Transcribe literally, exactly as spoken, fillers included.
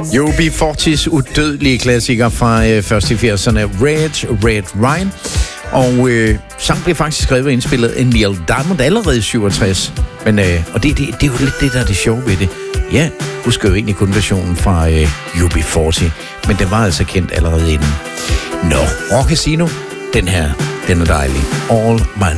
U B fyrres udødelige klassiker fra øh, først i firserne, Red, Red Wine. Og øh, sang blev faktisk skrevet og indspillet af Neil Diamond allerede i syvogtres. Men, øh, og det, det, det er jo lidt det, der er det sjove ved det. Ja, husker jo egentlig kun versionen fra øh, U B fyrre, men den var altså kendt allerede inden. Nå, Rock Casino, den her, den er dejlig. All My